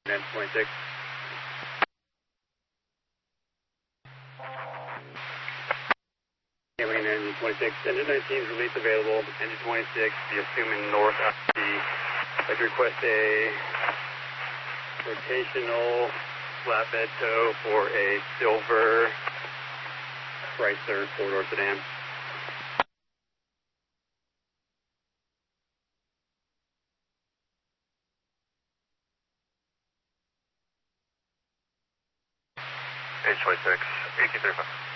Then 26. Wing engine 26. Engine 19 is release available. Engine 26, be assuming north IC. I'd like to request a rotational flatbed tow for a silver Chrysler four-door sedan. Page 26, 1835.